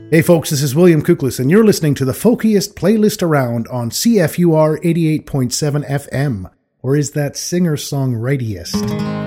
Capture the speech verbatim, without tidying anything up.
Hey folks, this is William Kuklis, and you're listening to the folkiest playlist around on C F U R eighty-eight point seven F M. Or is that singer-songwriterist?